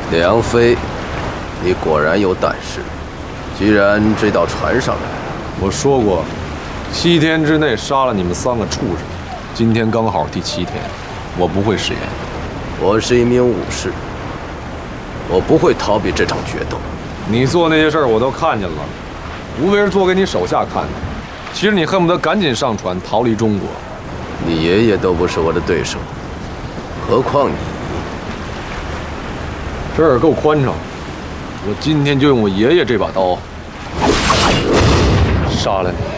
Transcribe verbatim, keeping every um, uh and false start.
梁飞，你果然有胆识。既然追到船上来， 我说过，七天之内杀了你们三个畜生。今天刚好第七天，我不会食言。 我是一名武士，我不会逃避这场决斗。 你做那些事儿我都看见了，无非是做给你手下看的。其实你恨不得赶紧上船逃离中国。 你爷爷都不是我的对手，何况你？ 这儿够宽敞，我今天就用我爷爷这把刀杀了你。